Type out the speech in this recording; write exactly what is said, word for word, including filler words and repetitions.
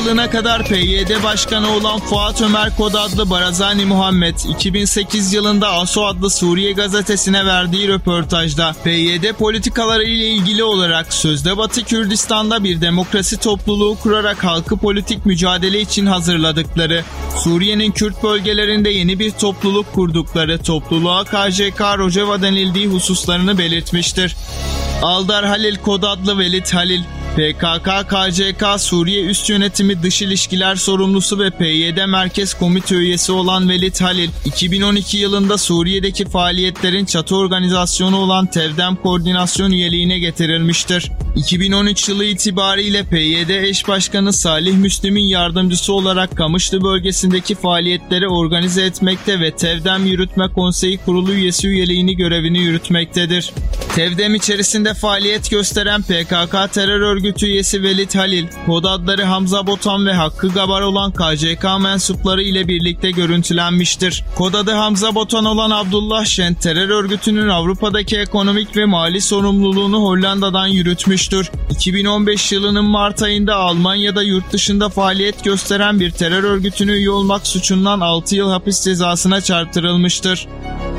yılına kadar P Y D Başkanı olan Fuat Ömer Kod adlı Barazani Muhammed, iki bin sekiz yılında Aso adlı Suriye gazetesine verdiği röportajda P Y D politikaları ile ilgili olarak sözde Batı Kürdistan'da bir demokrasi topluluğu kurarak halkı politik mücadele için hazırladıkları, Suriye'nin Kürt bölgelerinde yeni bir topluluk kurdukları, topluluğa K J K Rojava denildiği hususlarını belirtmiştir. Aldar Halil Kod adlı Velid Halil, P K K K C K Suriye Üst Yönetimi Dış İlişkiler Sorumlusu ve P Y D Merkez Komite üyesi olan Velid Halil, iki bin on iki yılında Suriye'deki faaliyetlerin çatı organizasyonu olan Tevdem Koordinasyon üyeliğine getirilmiştir. iki bin on üç yılı itibariyle P Y D eş başkanı Salih Müslim'in yardımcısı olarak Kamışlı bölgesindeki faaliyetleri organize etmekte ve Tevdem Yürütme Konseyi Kurulu üyesi üyeliğini görevini yürütmektedir. Tevdem içerisinde faaliyet gösteren P K K terör örgütü üyesi Velid Halil, kod adları Hamza Botan ve Hakkı Gabar olan K C K mensupları ile birlikte görüntülenmiştir. Kod adı Hamza Botan olan Abdullah Şen, terör örgütünün Avrupa'daki ekonomik ve mali sorumluluğunu Hollanda'dan yürütmüştür. iki bin on beş yılının Mart ayında Almanya'da yurt dışında faaliyet gösteren bir terör örgütüne üye olmak suçundan altı yıl hapis cezasına çarptırılmıştır.